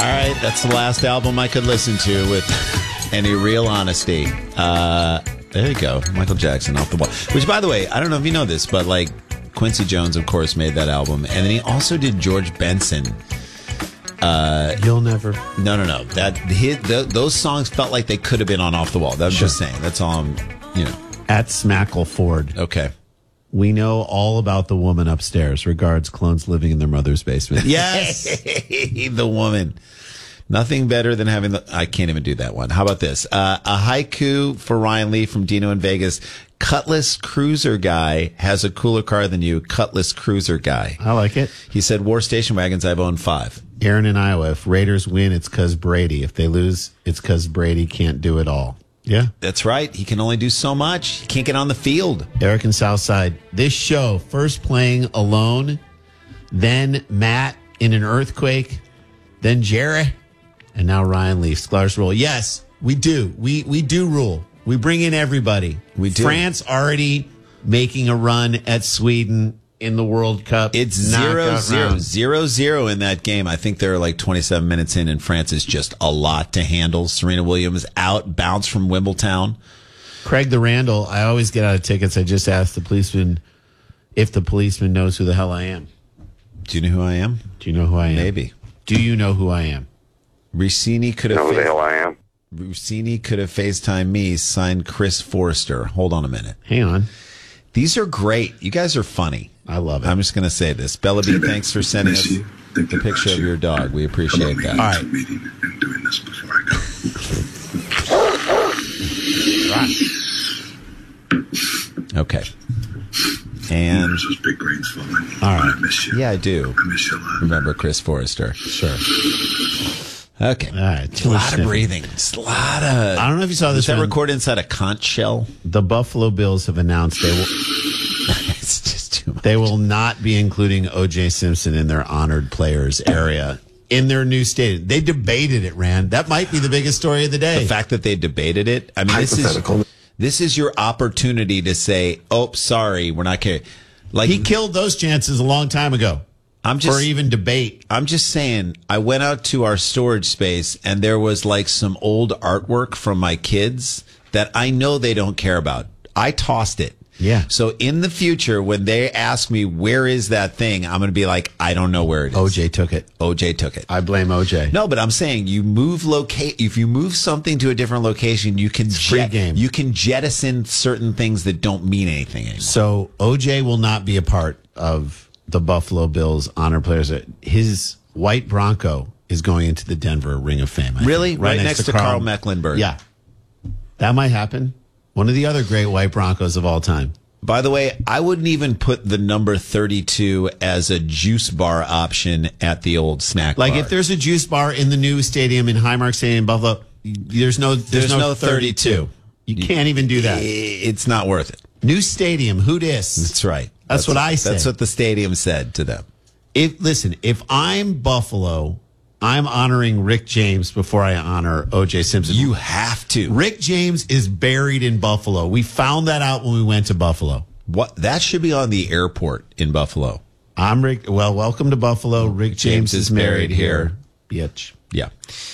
right, that's the last album I could listen to with any real honesty. There you go, Michael Jackson, Off the Wall. Which, by the way, I don't know if you know this, but like Quincy Jones, of course, made that album, and then he also did George Benson. You'll never. No. Those songs felt like they could have been on Off the Wall. That's just saying. That's all I'm, At Smackle Ford. Okay. We know all about the woman upstairs. Regards, clones living in their mother's basement. Yes. The woman. Nothing better than having I can't even do that one. How about this? A haiku for Ryan Lee from Dino in Vegas. Cutlass Cruiser Guy has a cooler car than you. Cutlass Cruiser Guy. I like it. He said, War Station Wagons, I've owned 5. Aaron in Iowa, if Raiders win, it's because Brady. If they lose, it's because Brady can't do it all. Yeah. That's right. He can only do so much. He can't get on the field. Eric in Southside. This show, first playing alone, then Matt in an earthquake, then Jerry, and now Ryan Leaf. Sklar's rule. Yes, we do. We do rule. We bring in everybody. We do. France already making a run at Sweden in the World Cup. It's 0-0 in that game. I think they're like 27 minutes in, and France is just a lot to handle. Serena Williams out, bounce from Wimbledon. Craig the Randall, I always get out of tickets. I just ask the policeman if the policeman knows who the hell I am. Do you know who I am? Do you know who I am? Maybe. Do you know who I am? Rossini could have. Know who the hell I am? Rossini could have FaceTimed me, signed Chris Forrester. Hold on a minute. Hang on. These are great. You guys are funny. I love it. I'm just going to say this. Bella B, thanks for sending us the picture of your dog. We appreciate that. All right. Meeting and doing this before I go. Okay. And Those big rains falling. All right. I miss you. yeah, I do. I miss you a lot. Remember Chris Forrester. Sure. Okay. All right. A lot of breathing. Just a lot of. I don't know if you saw this. Is that one. recorded inside a conch shell? The Buffalo Bills have announced they will. It's just too much. They will not be including O.J. Simpson in their honored players area in their new stadium. They debated it, Rand. That might be the biggest story of the day. The fact that they debated it. I mean, this is your opportunity to say, "Oh, sorry, we're not caring." Like he killed those chances a long time ago. Or even debate. I'm just saying, I went out to our storage space and there was like some old artwork from my kids that I know they don't care about. I tossed it. Yeah. So in the future, when they ask me, where is that thing? I'm going to be like, I don't know where it is. OJ took it. OJ took it. I blame OJ. No, but I'm saying you move if you move something to a different location, you can free game. You can jettison certain things that don't mean anything anymore. So OJ will not be a part of the Buffalo Bills honor players. His white Bronco is going into the Denver Ring of Fame. Really? Right next to Carl Mecklenburg. Yeah. That might happen. One of the other great white Broncos of all time. By the way, I wouldn't even put the number 32 as a juice bar option at the old snack bar. Like if there's a juice bar in the new stadium in Highmark Stadium in Buffalo, there's no 32. You can't even do that. It's not worth it. New stadium, who dis? That's right. That's what I said. That's what the stadium said to them. If I'm Buffalo, I'm honoring Rick James before I honor O.J. Simpson. You have to. Rick James is buried in Buffalo. We found that out when we went to Buffalo. What? That should be on the airport in Buffalo. I'm Rick. Well, welcome to Buffalo. Rick James is married here. Bitch. Yeah.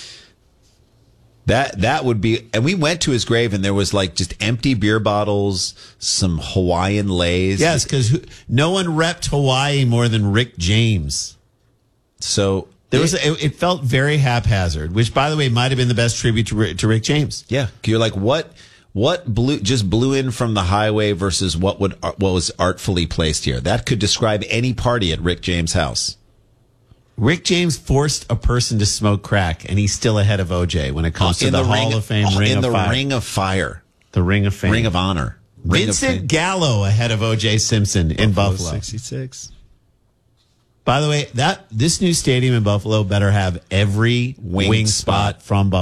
That would be, and we went to his grave, and there was like just empty beer bottles, some Hawaiian Lays. Yes, because no one repped Hawaii more than Rick James. So there was it felt very haphazard, which, by the way, might have been the best tribute to Rick James. Yeah, you're like, what blew in from the highway versus what was artfully placed here? That could describe any party at Rick James' house. Rick James forced a person to smoke crack, and he's still ahead of OJ when it comes to the Hall of Fame Ring of Fire. Ring of Fire. The Ring of Fame. Ring of Honor. Vincent Gallo ahead of OJ Simpson in Buffalo. 66. By the way, this new stadium in Buffalo better have every wing spot from Buffalo.